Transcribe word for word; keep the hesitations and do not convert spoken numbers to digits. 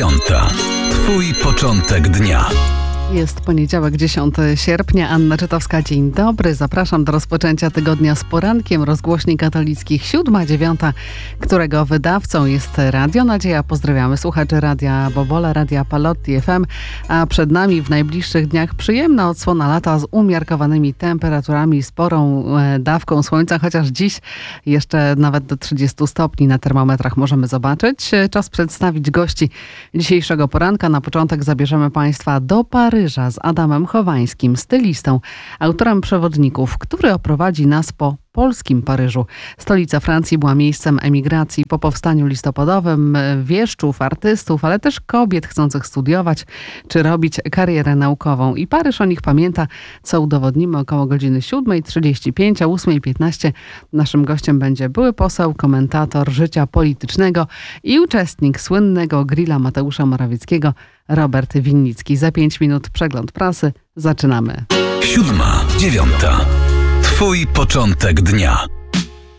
dziewiąta. Twój początek dnia. Jest poniedziałek, dziesiątego sierpnia. Anna Czytowska, dzień dobry. Zapraszam do rozpoczęcia tygodnia z porankiem rozgłośni katolickich siódma dziewiąta, którego wydawcą jest Radio Nadzieja. Pozdrawiamy słuchaczy Radia Bobola, Radia Palotti F M, a przed nami w najbliższych dniach przyjemna odsłona lata z umiarkowanymi temperaturami, sporą e, dawką słońca, chociaż dziś jeszcze nawet do trzydziestu stopni na termometrach możemy zobaczyć. Czas przedstawić gości dzisiejszego poranka. Na początek zabierzemy Państwa do Paryża z Adamem Chowańskim, stylistą, autorem przewodników, który oprowadzi nas po polskim Paryżu. Stolica Francji była miejscem emigracji po powstaniu listopadowym wieszczów, artystów, ale też kobiet chcących studiować czy robić karierę naukową. I Paryż o nich pamięta, co udowodnimy około godziny siódmej trzydzieści pięć, a ósmej piętnaście naszym gościem będzie były poseł, komentator życia politycznego i uczestnik słynnego grilla Mateusza Morawieckiego, Robert Winnicki. Za pięć minut przegląd prasy. Zaczynamy. Siódma, dziewiąta. Twój początek dnia.